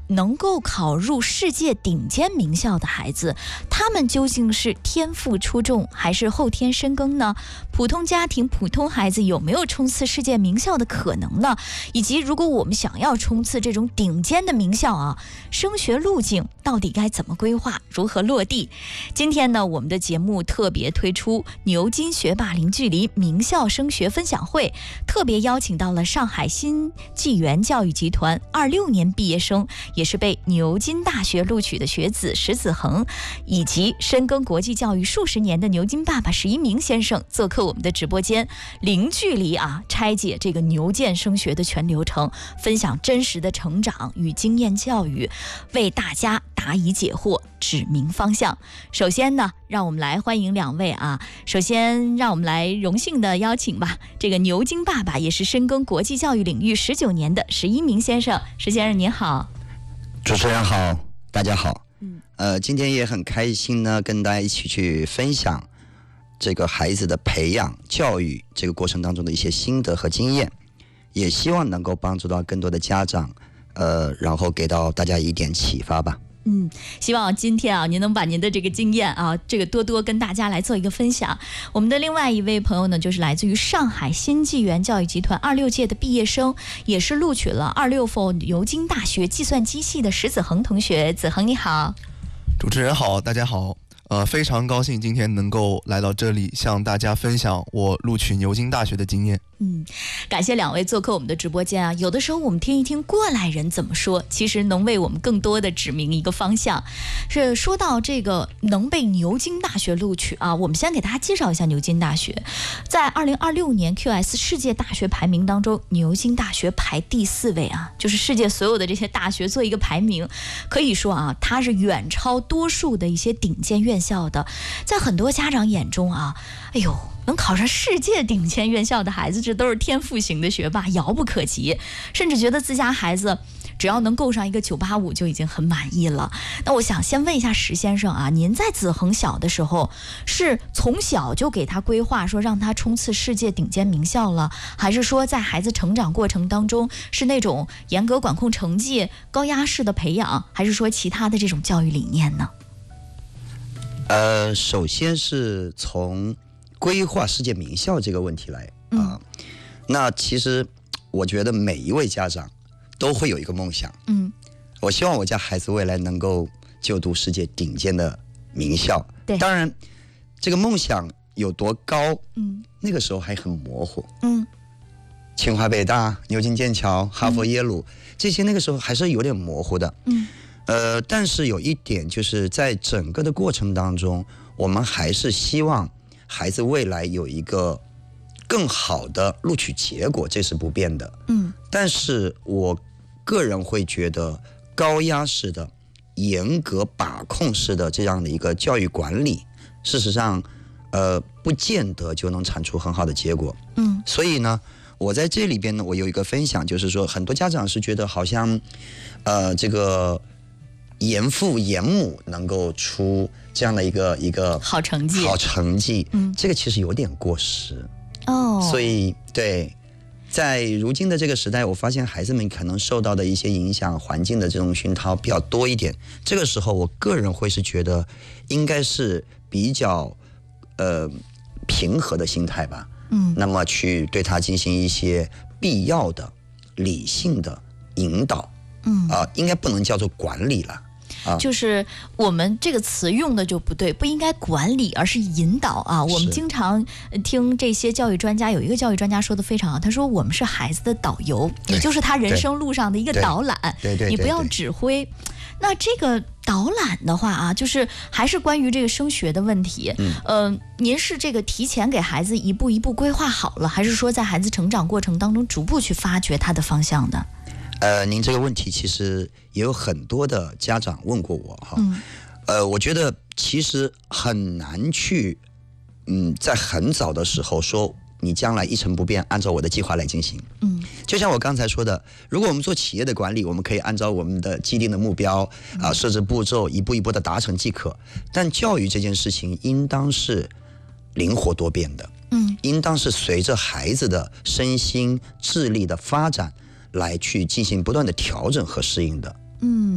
能够考入世界顶尖名校的孩子，他们究竟是天赋出众还是后天深耕呢？普通家庭普通孩子有没有冲刺世界名校的可能呢？以及如果我们想要冲刺这种顶尖的名校啊，升学路径到底该怎么规划，如何落地？今天呢，我们的节目特别推出牛津学霸零距离名校升学分享会，特别邀请到了上海新纪元教育集团26年毕业生，也是被牛津大学录取的学子石子恒，以及深耕国际教育数十年的牛津爸爸史一鸣先生做客我们的直播间，零距离啊，拆解这个牛剑升学的全流程，分享真实的成长与经验教育，为大家答疑解惑，指明方向。首先呢，让我们来欢迎两位啊。首先让我们来荣幸的邀请吧，这个牛津爸爸也是深耕国际教育领域19年的史一鸣先生。石先生您好。 主持人好，大家好。今天也很开心呢，跟大家一起去分享这个孩子的培养教育这个过程当中的一些心得和经验，也希望能够帮助到更多的家长，然后给到大家一点启发吧。 希望今天啊，您能把您的这个经验啊，这个多多跟大家来做一个分享。我们的另外一位朋友呢，就是来自于上海新纪元教育集团26届的毕业生，也是录取了26牛津大学计算机系的石子恒同学。子恒你好。 主持人好，大家好。非常高兴今天能够来到这里，向大家分享我录取牛津大学的经验。 感谢两位做客我们的直播间啊。有的时候我们听一听过来人怎么说，其实能为我们更多的指明一个方向。是说到这个能被牛津大学录取啊，我们先给大家介绍一下牛津大学。在2026年 QS 世界大学排名当中，牛津大学排第4位啊，就是世界所有的这些大学做一个排名，可以说啊，它是远超多数的一些顶尖院校的。在很多家长眼中啊，哎呦，能考上世界顶尖院校的孩子，这都是天赋型的学霸，遥不可及，甚至觉得自家孩子只要能够上一个985就已经很满意了。那我想先问一下石先生啊，您在子恒小的时候是从小就给他规划说让他冲刺世界顶尖名校了，还是说在孩子成长过程当中是那种严格管控成绩、高压式的培养，还是说其他的这种教育理念呢？ 首先是从规划世界名校这个问题来啊。那其实我觉得每一位家长都会有一个梦想。我希望我家孩子未来能够就读世界顶尖的名校。对，当然这个梦想有多高，那个时候还很模糊。清华北大、牛津剑桥、哈佛耶鲁，这些那个时候还是有点模糊的。但是有一点就是在整个的过程当中，我们还是希望孩子未来有一个更好的录取结果，这是不变的。但是我个人会觉得高压式的、严格把控式的这样的一个教育管理，事实上不见得就能产出很好的结果。所以呢，我在这里边呢，我有一个分享，就是说很多家长是觉得好像这个严父严母能够出这样的一个好成绩，这个其实有点过时。所以对，在如今的这个时代，我发现孩子们可能受到的一些影响，环境的这种熏陶比较多一点。这个时候，我个人会是觉得应该是比较平和的心态吧。那么去对他进行一些必要的、理性的引导。应该不能叫做管理了。 就是我们这个词用的就不对，不应该管理，而是引导啊。我们经常听这些教育专家，有一个教育专家说的非常好，他说我们是孩子的导游，也就是他人生路上的一个导览，你不要指挥。那这个导览的话啊，就是还是关于这个升学的问题。您是这个提前给孩子一步一步规划好了，还是说在孩子成长过程当中逐步去发掘他的方向的？ 您这个问题其实也有很多的家长问过我哈。我觉得其实很难去，在很早的时候说你将来一成不变，按照我的计划来进行。就像我刚才说的，如果我们做企业的管理，我们可以按照我们的既定的目标设置步骤，一步一步的达成即可。但教育这件事情应当是灵活多变的，应当是随着孩子的身心智力的发展来去进行不断的调整和适应的。